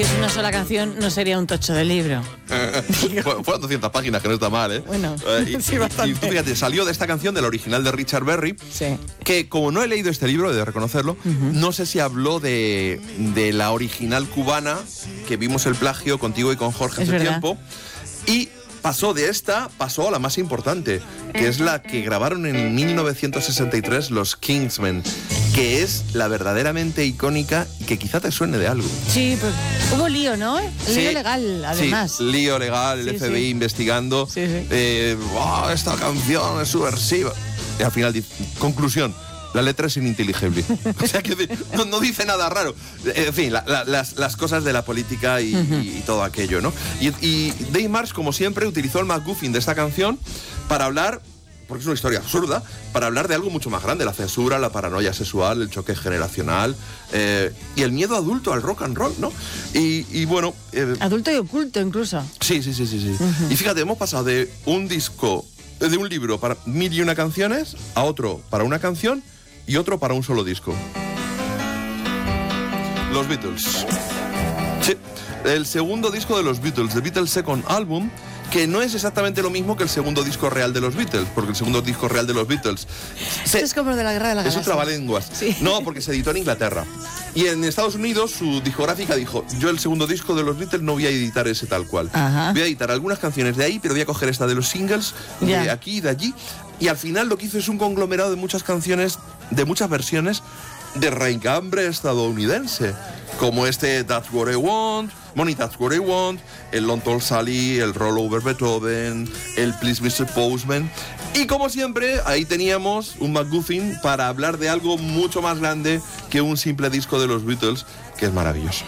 Si es una sola canción, no sería un tocho de libro. Fueron 200 páginas, que no está mal, ¿eh? Bueno, sí, y bastante. tú fíjate, salió de esta canción, del original de Richard Berry, Sí. que como no he leído este libro, he de reconocerlo, no sé si habló de la original cubana, que vimos el plagio contigo y con Jorge Es hace verdad. tiempo, y pasó a la más importante, que es la que grabaron en 1963 los Kingsmen, que es la verdaderamente icónica y que quizá te suene de algo. Sí, pues hubo lío, ¿no? Lío Sí, legal, además. Sí, lío legal, el Sí, FBI sí. investigando. Sí, sí. Esta canción es subversiva. Y al final, conclusión, la letra es ininteligible. O sea que no dice nada raro. En fin, las cosas de la política y todo aquello, ¿no? Y Dave Marsh, como siempre, utilizó el MacGuffin de esta canción para hablar, porque es una historia absurda, para hablar de algo mucho más grande: la censura, la paranoia sexual, el choque generacional y el miedo adulto al rock and roll, ¿no? Y bueno... Adulto y oculto, incluso. Sí. Y fíjate, hemos pasado de un disco, de un libro para 1001 canciones, a otro para una canción y otro para un solo disco. Los Beatles. Sí, el segundo disco de los Beatles, The Beatles Second Album, que no es exactamente lo mismo que el segundo disco real de los Beatles, porque el segundo disco real de los Beatles... Esto es como de la Guerra de la Es un Galaxia. trabalenguas. Sí. No, porque se editó en Inglaterra. Y en Estados Unidos su discográfica dijo: yo el segundo disco de los Beatles no voy a editar ese tal cual. Ajá. Voy a editar algunas canciones de ahí, pero voy a coger esta de los singles, Ya. de aquí y de allí. Y al final lo que hizo es un conglomerado de muchas canciones, de muchas versiones de raigambre estadounidense, como este That's What I Want, Money That's What I Want, el Long Tall Sally, el Roll Over Beethoven, el Please Mr. Postman. Y como siempre, ahí teníamos un MacGuffin para hablar de algo mucho más grande que un simple disco de los Beatles, que es maravilloso.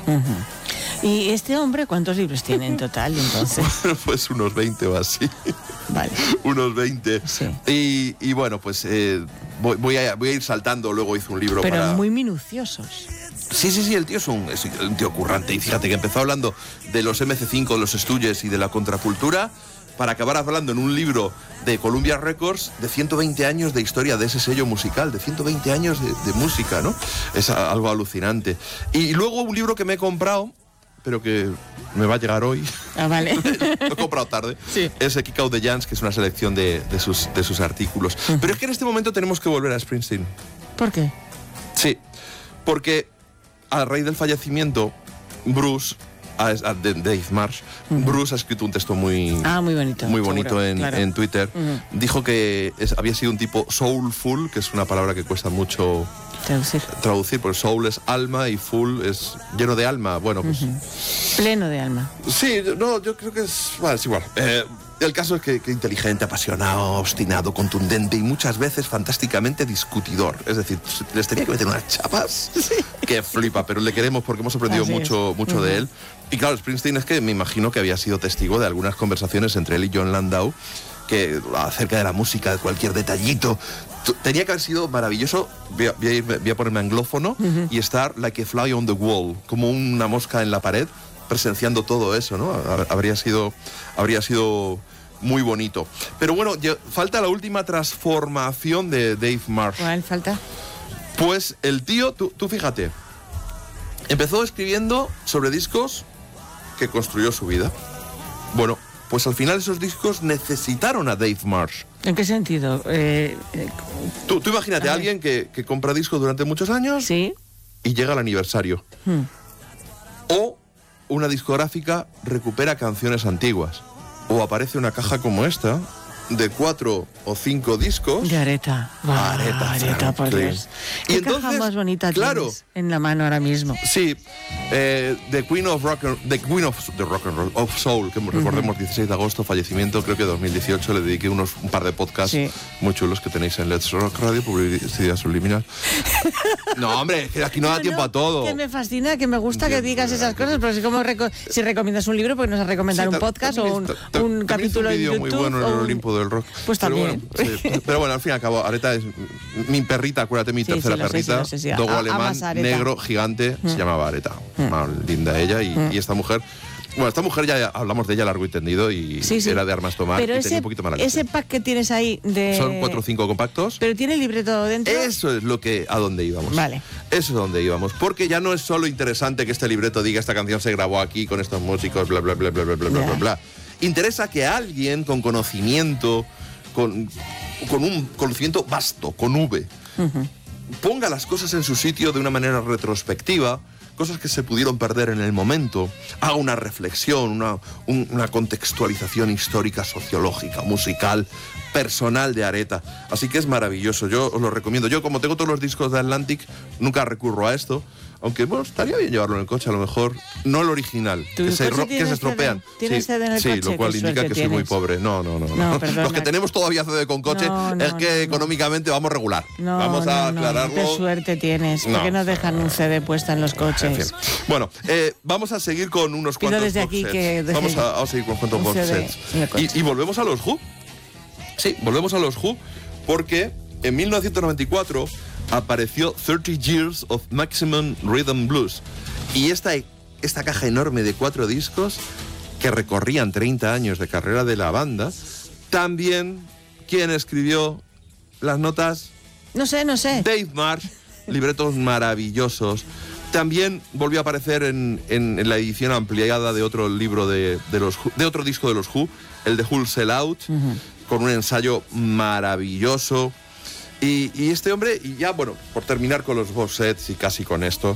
¿Y este hombre cuántos libros tiene en total, entonces? Pues unos 20 o así. Vale. Unos 20. Sí. Y bueno, pues voy a ir saltando. Luego hice un libro Pero para... muy minuciosos. Sí, el tío es un tío currante. Y fíjate que empezó hablando de los MC5, de los Stooges y de la contracultura, para acabar hablando en un libro de Columbia Records de 120 años de historia de ese sello musical, de 120 años de música, ¿no? Es algo alucinante. Y luego un libro que me he comprado, pero que me va a llegar hoy. Ah, vale. Lo he comprado tarde. Sí. Es Kick Out the Jams, que es una selección de sus artículos. Pero es que en este momento tenemos que volver a Springsteen. ¿Por qué? Sí, porque a raíz del fallecimiento, Bruce, de Dave Marsh, Bruce ha escrito un texto muy bonito. muy bonito seguro, en, claro. en Twitter. Dijo que había sido un tipo soulful, que es una palabra que cuesta mucho traducir, porque soul es alma y full es lleno de alma. Bueno, pues... Pleno de alma. Sí, no, yo creo que es igual. El caso es que inteligente, apasionado, obstinado, contundente y muchas veces fantásticamente discutidor. Es decir, les tenía que meter unas chapas que flipa, pero le queremos porque hemos aprendido Así mucho de él. Y claro, Springsteen es que me imagino que había sido testigo de algunas conversaciones entre él y Jon Landau, que acerca de la música, de cualquier detallito. Tenía que haber sido maravilloso. Voy a ponerme anglófono y estar like a fly on the wall, como una mosca en la pared, presenciando todo eso, ¿no? Habría sido muy bonito. Pero bueno, falta la última transformación de Dave Marsh. ¿Cuál falta? Pues el tío, tú fíjate, empezó escribiendo sobre discos que construyó su vida. Bueno, pues al final esos discos necesitaron a Dave Marsh. ¿En qué sentido? Tú imagínate a alguien que compra discos durante muchos años, Sí. y llega el aniversario. O una discográfica recupera canciones antiguas. O aparece una caja como esta, de 4 o 5 discos. De Aretha. Aretha, por Dios. Y ¿Qué entonces, caja más bonita claro, tienes en la mano ahora mismo? Sí, The Queen of the Rock and Roll of Soul, que recordemos 16 de agosto, fallecimiento, creo que 2018, le dediqué un par de podcasts muy chulos que tenéis en Let's Rock Radio, publicidad subliminal. No, hombre, que aquí no da tiempo a todo. Que me fascina, que me gusta que digas esas cosas, pero si recomiendas un libro, porque nos has recomendado un podcast o un capítulo en YouTube. muy bueno en el Olimpo todo el rock. Pues también. Pero bueno, al fin y al cabo, Aretha es mi perrita, acuérdate, mi tercera perrita. Dogo alemán, negro, gigante, se llamaba Aretha. Linda ella y esta mujer. Bueno, esta mujer ya hablamos de ella largo y tendido y era de armas tomar. Pero y tenía un poquito mala leche. ese pack que tienes ahí de... Son 4 o 5 compactos. ¿Pero tiene el libreto dentro? Eso es a donde íbamos. Vale. Eso es a donde íbamos. Porque ya no es solo interesante que este libreto diga esta canción se grabó aquí con estos músicos, bla, bla, bla, bla, bla, bla, bla, bla. Interesa que alguien con conocimiento, con un conocimiento vasto, con V, ponga las cosas en su sitio de una manera retrospectiva, cosas que se pudieron perder en el momento, haga una reflexión, una contextualización histórica, sociológica, musical, personal de Aretha. Así que es maravilloso, yo os lo recomiendo. Yo, como tengo todos los discos de Atlantic, nunca recurro a esto, aunque bueno, estaría bien llevarlo en el coche, a lo mejor no el original, que se estropean. ¿Tienes CD en el coche? Lo cual indica que soy muy pobre. No. Los que tenemos todavía CD con coche es que económicamente vamos regular. Vamos a aclararlo. Qué suerte tienes, porque no dejan un CD puesta en los coches. En fin. Bueno, vamos a seguir con unos Pido cuantos desde box aquí sets. que Vamos a seguir con cuantos box sets. Y volvemos a los Who. Sí, volvemos a los Who, porque en 1994 apareció 30 Years of Maximum Rhythm Blues. Y esta caja enorme de 4 discos que recorrían 30 años de carrera de la banda, también, ¿quién escribió las notas? No sé. Dave Marsh, libretos maravillosos. También volvió a aparecer en la edición ampliada de otro libro de otro disco de los Who, el de Who'll Sell Out, con un ensayo maravilloso. Y este hombre, y ya, bueno, por terminar con los box sets y casi con esto,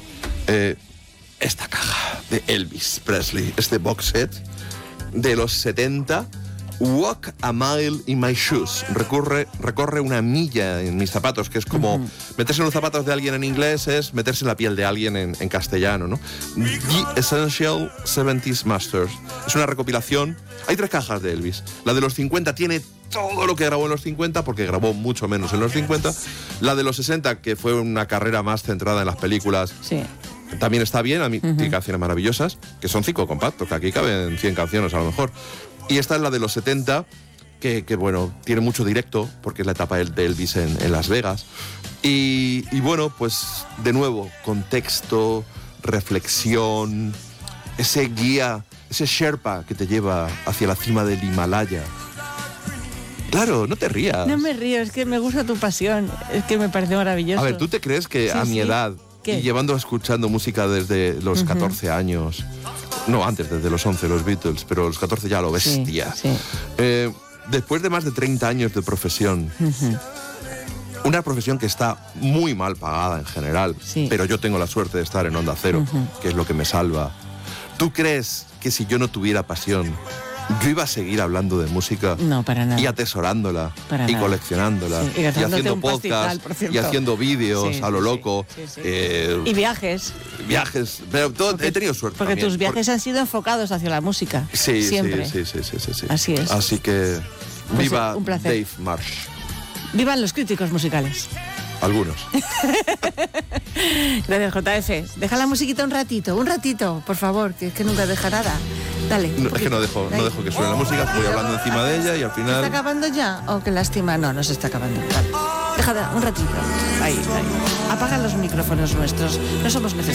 esta caja de Elvis Presley, este box set de los 70, Walk a Mile in My Shoes, recorre una milla en mis zapatos, que es como meterse en los zapatos de alguien en inglés, es meterse en la piel de alguien en castellano, ¿no? The Essential 70s Masters. Es una recopilación. Hay 3 cajas de Elvis. La de los 50 tiene todo lo que grabó en los 50, porque grabó mucho menos en los 50. La de los 60, que fue una carrera más centrada en las películas, también está bien. A mí tiene canciones maravillosas, que son 5 compactos, que aquí caben 100 canciones a lo mejor. Y esta es la de los 70, que bueno, tiene mucho directo, porque es la etapa de Elvis en Las Vegas. Y bueno, pues de nuevo, contexto, reflexión, ese guía, ese Sherpa que te lleva hacia la cima del Himalaya. Claro, no te rías. No me río, es que me gusta tu pasión, es que me parece maravilloso. A ver, ¿tú te crees que a mi edad, y escuchando música desde los 14 años, no, antes, desde los 11, los Beatles, pero los 14 ya lo bestia, después de más de 30 años de profesión, una profesión que está muy mal pagada en general, pero yo tengo la suerte de estar en Onda Cero, que es lo que me salva. ¿Tú crees que si yo no tuviera pasión, yo iba a seguir hablando de música? No, para nada. Y atesorándola, para y nada. Coleccionándola, y haciendo podcast, y haciendo vídeos a lo loco. Y viajes. Viajes, pero he tenido suerte. Porque también, tus viajes han sido enfocados hacia la música. Siempre. Sí. Así es. Así que viva un placer. Dave Marsh. Vivan los críticos musicales. Algunos. Gracias, JF. Deja la musiquita un ratito, por favor, que es que nunca deja nada. Dale. No, es que no dejo que suene la música, voy hablando encima de ella y al final... ¿Se está acabando ya? Oh, qué lástima. No se está acabando. Vale. Déjala un ratito. Ahí. Apagan los micrófonos nuestros. No somos necesarios.